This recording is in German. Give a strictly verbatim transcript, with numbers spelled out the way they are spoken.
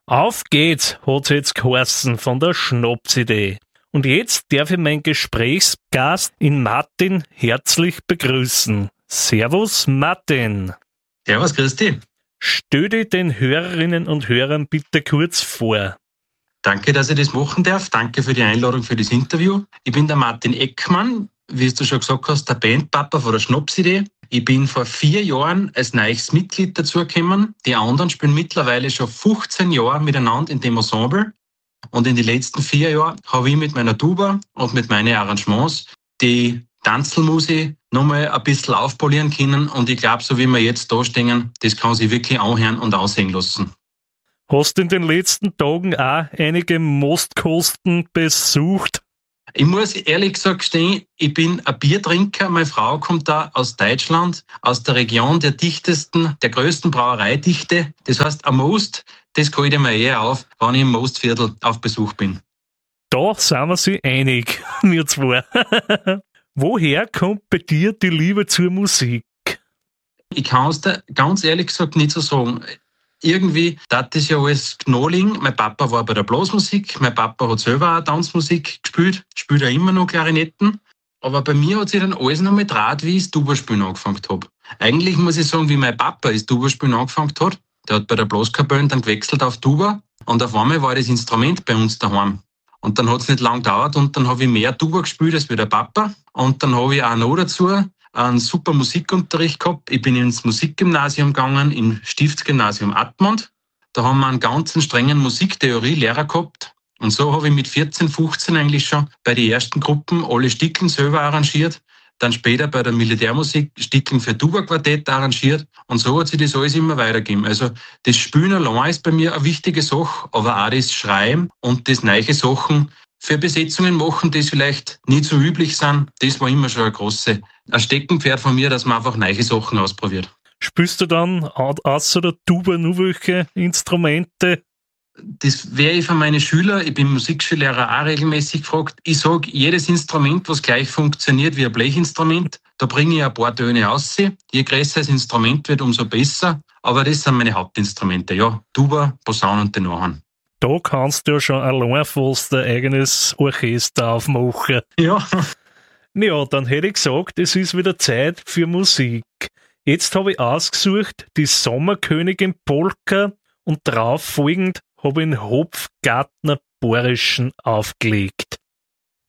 Auf geht's, hat's jetzt geheißen von der Schnapsidee. Und jetzt darf ich meinen Gesprächsgast in Martin herzlich begrüßen. Servus Martin. Servus, grüß dich. Stell dich den Hörerinnen und Hörern bitte kurz vor. Danke, dass ich das machen darf. Danke für die Einladung für das Interview. Ich bin der Martin Eckmann, wie du schon gesagt hast, der Bandpapa von der Schnapsidee. Ich bin vor vier Jahren als neues Mitglied dazugekommen. Die anderen spielen mittlerweile schon fünfzehn Jahre miteinander in dem Ensemble. Und in den letzten vier Jahren habe ich mit meiner Tuba und mit meinen Arrangements die Tanzelmusik nochmal ein bisschen aufpolieren können. Und ich glaube, so wie wir jetzt da stehen, das kann sich wirklich anhören und aussehen lassen. Hast du in den letzten Tagen auch einige Mostkosten besucht? Ich muss ehrlich gesagt gestehen, ich bin ein Biertrinker. Meine Frau kommt da aus Deutschland, aus der Region der dichtesten, der größten Brauereidichte. Das heißt, ein Most, das halte ich mir eher auf, wenn ich im Mostviertel auf Besuch bin. Da sind wir sich einig, wir zwei. Woher kommt bei dir die Liebe zur Musik? Ich kann es dir ganz ehrlich gesagt nicht so sagen. Irgendwie tat das ja alles Knolling. Mein Papa war bei der Blasmusik, mein Papa hat selber auch Tanzmusik gespielt, spielt auch immer noch Klarinetten. Aber bei mir hat sich dann alles noch mal draht, wie ich das Tuba-Spielen angefangen habe. Eigentlich muss ich sagen, wie mein Papa das Tuba-Spielen angefangen hat. Der hat bei der Blaskapelle dann gewechselt auf Tuba und auf einmal war das Instrument bei uns daheim. Und dann hat es nicht lang gedauert und dann habe ich mehr Tuba gespielt als wie der Papa. Und dann habe ich auch noch dazu einen super Musikunterricht gehabt. Ich bin ins Musikgymnasium gegangen, im Stiftsgymnasium Admont. Da haben wir einen ganz strengen Musiktheorie-Lehrer gehabt. Und so habe ich mit vierzehn, fünfzehn eigentlich schon bei den ersten Gruppen alle Stickeln selber arrangiert. Dann später bei der Militärmusik Stickeln für Tuba-Quartett arrangiert. Und so hat sich das alles immer weitergegeben. Also das Spielen allein ist bei mir eine wichtige Sache, aber auch das Schreiben und das neue Sachen für Besetzungen machen, die vielleicht nicht so üblich sind, das war immer schon eine große, ein Steckenpferd von mir, dass man einfach neue Sachen ausprobiert. Spielst du dann außer der Tuba nur welche Instrumente? Das wäre ich von meinen Schülern, ich bin Musikschullehrer auch regelmäßig gefragt. Ich sage, jedes Instrument, was gleich funktioniert wie ein Blechinstrument, da bringe ich ein paar Töne raus. Je größer das Instrument wird, umso besser. Aber das sind meine Hauptinstrumente, ja. Tuba, Posaune und Tenorhorn. Da kannst du ja schon allein fast ein eigenes Orchester aufmachen. Ja. Ja, dann hätte ich gesagt, es ist wieder Zeit für Musik. Jetzt habe ich ausgesucht die Sommerkönigin Polka und darauf folgend habe ich den Hopfgartner Bayerischen aufgelegt.